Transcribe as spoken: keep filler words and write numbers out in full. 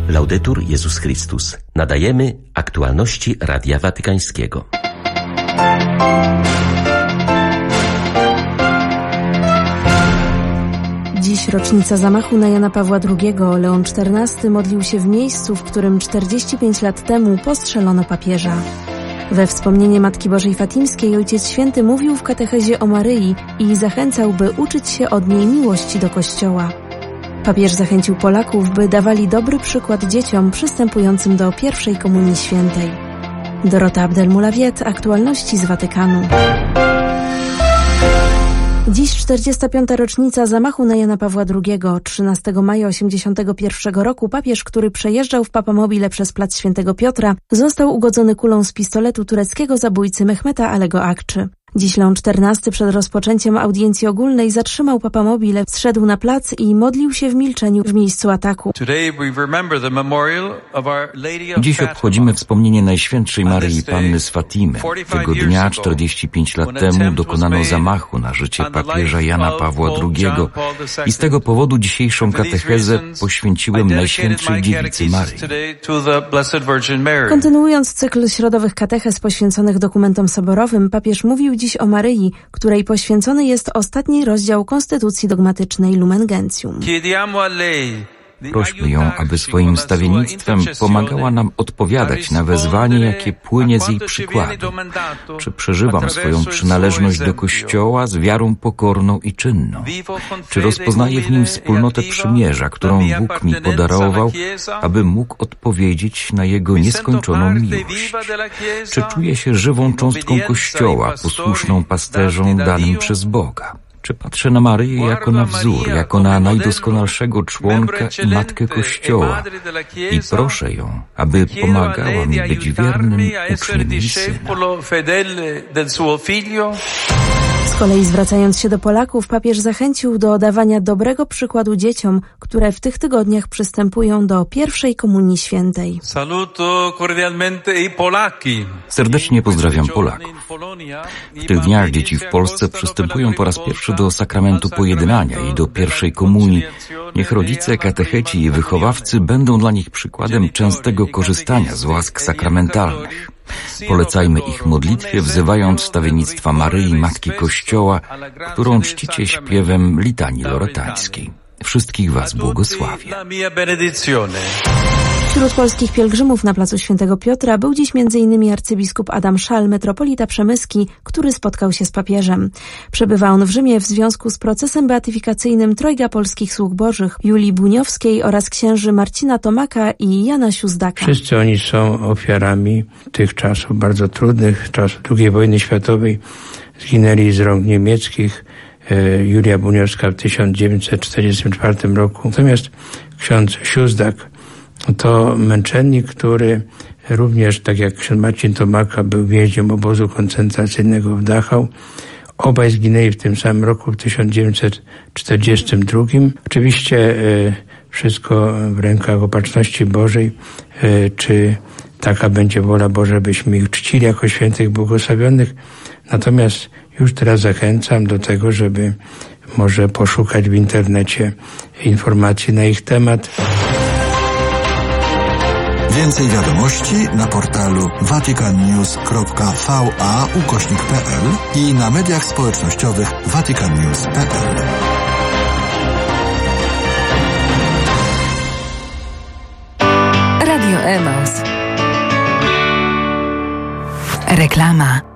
Laudetur Jezus Chrystus. Nadajemy aktualności Radia Watykańskiego. Dziś rocznica zamachu na Jana Pawła drugiego. Leon czternasty modlił się w miejscu, w którym czterdzieści pięć lat temu postrzelono papieża. We wspomnienie Matki Bożej Fatimskiej Ojciec Święty mówił w katechezie o Maryi i zachęcał, by uczyć się od niej miłości do Kościoła. Papież zachęcił Polaków, by dawali dobry przykład dzieciom przystępującym do pierwszej Komunii Świętej. Dorota Abdelmulawiet, aktualności z Watykanu. Dziś czterdziesta piąta rocznica zamachu na Jana Pawła drugiego. trzynastego maja osiemdziesiątego pierwszego roku papież, który przejeżdżał w Papamobile przez plac Świętego Piotra, został ugodzony kulą z pistoletu tureckiego zabójcy Mehmeta Alego Akczy. Dziś Leon czternasty przed rozpoczęciem audiencji ogólnej zatrzymał Papamobile, zszedł na plac i modlił się w milczeniu w miejscu ataku. Dziś obchodzimy wspomnienie Najświętszej Maryi Panny z Fatimy. Tego dnia, czterdzieści pięć lat temu, dokonano zamachu na życie papieża Jana Pawła drugiego i z tego powodu dzisiejszą katechezę poświęciłem Najświętszej Dziewicy Maryi. Kontynuując cykl środowych katechez poświęconych dokumentom soborowym, papież mówił dziś o Maryi, której poświęcony jest ostatni rozdział Konstytucji Dogmatycznej Lumen Gentium. Prośmy ją, aby swoim stawiennictwem pomagała nam odpowiadać na wezwanie, jakie płynie z jej przykładu. Czy przeżywam swoją przynależność do Kościoła z wiarą pokorną i czynną? Czy rozpoznaję w nim wspólnotę przymierza, którą Bóg mi podarował, aby mógł odpowiedzieć na Jego nieskończoną miłość? Czy czuję się żywą cząstką Kościoła, posłuszną pasterzom danym przez Boga? Czy patrzę na Maryję jako na wzór, jako na najdoskonalszego członka i Matkę Kościoła i proszę ją, aby pomagała mi być wiernym uczniem jej Syna. Z kolei zwracając się do Polaków, papież zachęcił do dawania dobrego przykładu dzieciom, które w tych tygodniach przystępują do pierwszej Komunii Świętej. Serdecznie pozdrawiam Polaków. W tych dniach dzieci w Polsce przystępują po raz pierwszy do sakramentu pojednania i do pierwszej komunii. Niech rodzice, katecheci i wychowawcy będą dla nich przykładem częstego korzystania z łask sakramentalnych. Polecajmy ich modlitwie, wzywając stawiennictwa Maryi, Matki Kościoła, którą czcicie śpiewem litanii loretańskiej. Wszystkich Was błogosławię. Wśród polskich pielgrzymów na placu Świętego Piotra był dziś między innymi arcybiskup Adam Szal, metropolita przemyski, który spotkał się z papieżem. Przebywa on w Rzymie w związku z procesem beatyfikacyjnym trojga polskich sług bożych, Julii Buniowskiej oraz księży Marcina Tomaka i Jana Siuzdaka. Wszyscy oni są ofiarami tych czasów, bardzo trudnych, czasów drugiej wojny światowej. Zginęli z rąk niemieckich. Julia Buniowska w tysiąc dziewięćset czterdziestym czwartym roku. Natomiast ksiądz Siuzdak to męczennik, który również, tak jak ksiądz Marcin Tomaka, był więźniem obozu koncentracyjnego w Dachau. Obaj zginęli w tym samym roku, w tysiąc dziewięćset czterdziestym drugim. Oczywiście wszystko w rękach Opatrzności Bożej. Czy taka będzie wola Boża, byśmy ich czcili jako świętych błogosławionych. Natomiast już teraz zachęcam do tego, żeby może poszukać w internecie informacji na ich temat. Więcej wiadomości na portalu vaticannews kropka va ukośnik pe el i na mediach społecznościowych vaticannews kropka pe el. Radio Emaus. Reklama.